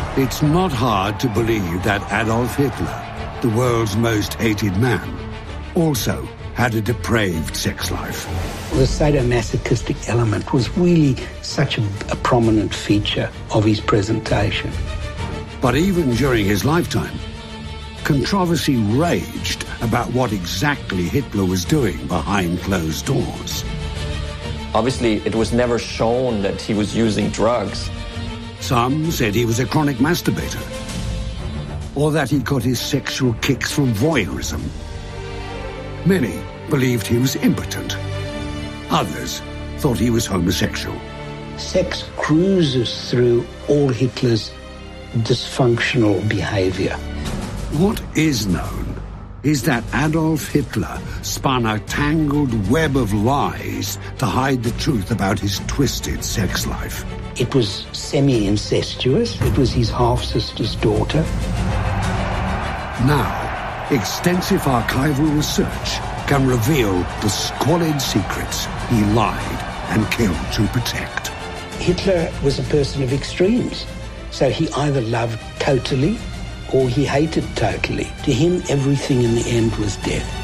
It's not hard to believe that Adolf Hitler, the world's most hated man, also had a depraved sex life. The sadomasochistic element was really such a prominent feature of his presentation. But even during his lifetime, controversy raged about what exactly Hitler was doing behind closed doors. Obviously, it was never shown that he was using drugs. Some said he was a chronic masturbator, or that he got his sexual kicks from voyeurism. Many believed he was impotent. Others thought he was homosexual. Sex cruises through all Hitler's dysfunctional behavior. What is known is that Adolf Hitler spun a tangled web of lies to hide the truth about his twisted sex life. It was semi-incestuous. It was his half-sister's daughter. Now, extensive archival research can reveal the squalid secrets he lied and killed to protect. Hitler was a person of extremes. So he either loved totally or he hated totally. To him, everything in the end was death.